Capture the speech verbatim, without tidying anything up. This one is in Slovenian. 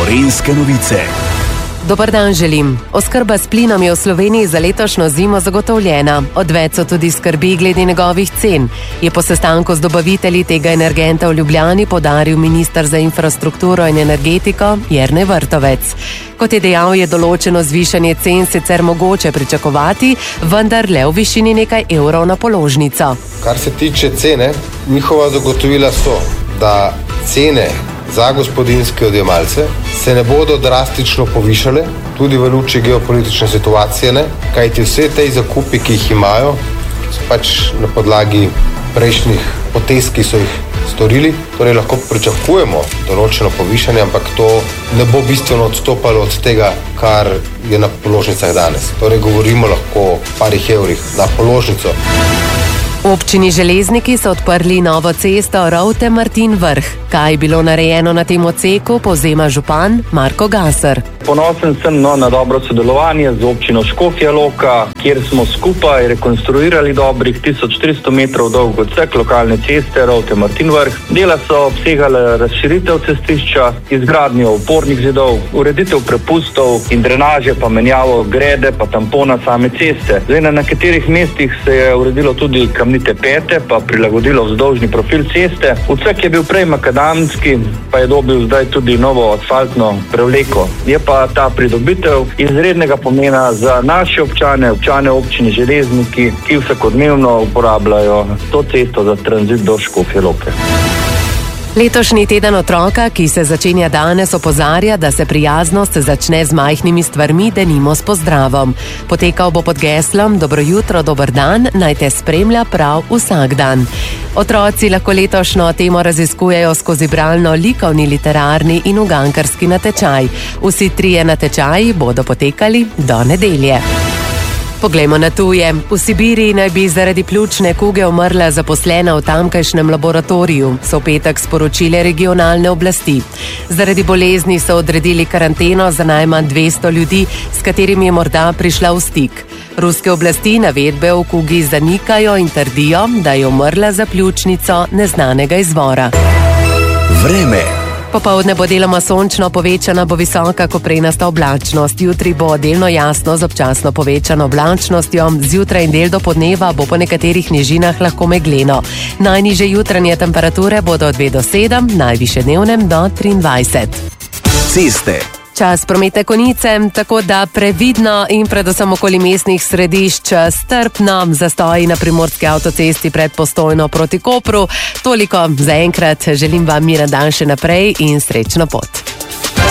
Gorenjske novice. Dobar dan želim. Oskrba s plinom je v Sloveniji za letošnjo zimo zagotovljena. Odveč so tudi skrbi glede njegovih cen. Je po sestanku z dobavitelji tega energenta v Ljubljani poudaril minister za infrastrukturo in energetiko Jernej Vrtovec. Kot je dejal, je določeno zvišanje cen sicer mogoče pričakovati, vendar le v višini nekaj evrov na položnico. Kar se tiče cene, njihova zagotovila so, da cene za gospodinjske odjemalce se ne bodo drastično povišale, tudi v luči geopolitične situacije ne, kajti vse te zakupi, ki jih imajo, so pač na podlagi prejšnjih potez, ki so jih storili, torej lahko pričakujemo določeno povišanje, ampak to ne bo bistveno odstopalo od tega, kar je na položnicah danes. Torej govorimo lahko o parih evrih na položnico. V občini Železniki so odprli novo cesto Rovte-Martin Vrh. Kaj je bilo narejeno na tem odseku, povzema župan Marko Gasar. Ponosen sem no, na dobro sodelovanje z občino Škofja Loka, kjer smo skupaj rekonstruirali dobrih tisoč tristo metrov dolg odsek lokalne ceste Rovte-Martin Vrh. Dela so obsegale razširitev cestišča, izgradnjo opornih zidov, ureditev prepustov in drenaže, pa menjavo grede pa tampona same ceste. Zdaj, na nekaterih mestih se je uredilo tudi kamnite pete, pa prilagodilo vzdolžni profil ceste. Odsek je bil prej makadamski, pa je dobil zdaj tudi novo asfaltno prevleko. Je pa ta pridobitev izrednega pomena za naše občane, občane občine Železniki, ki vsakodnevno uporabljajo to cesto za tranzit do Škofje Loke. Letošnji teden otroka, ki se začenja danes, opozarja, da se prijaznost začne z majhnimi stvarmi, denimo s pozdravom. Potekal bo pod geslom Dobro jutro, dober dan, naj te spremlja prav vsak dan. Otroci lahko letošnjo temo raziskujejo skozi bralno, likovni, literarni in ugankarski natečaj. Vsi trije natečaji bodo potekali do nedelje. Poglejmo na tuje. V Sibiriji naj bi zaradi pljučne kuge umrla zaposlena v tamkajšnjem laboratoriju, so v petek sporočile regionalne oblasti. Zaradi bolezni so odredili karanteno za najmanj dvesto ljudi, s katerimi je morda prišla v stik. Ruske oblasti navedbe o kugi zanikajo in trdijo, da je umrla za pljučnico neznanega izvora. Vreme. Popoldne bo deloma sončno, povečana bo visoka koprenasta oblačnost. Jutri bo delno jasno z občasno povečano oblačnostjo. Zjutraj in del do podneva bo po nekaterih nižinah lahko megleno. Najnižje jutranje temperature bodo od dve do sedem, najvišje dnevnem do triindvajset. Ceste. Čas prometne konice, tako da previdno in predvsem okoli mestnih središč strpno, zastoji na primorski avtocesti pred Postojno proti Kopru. Toliko za enkrat, želim vam miren dan še naprej in srečno pot.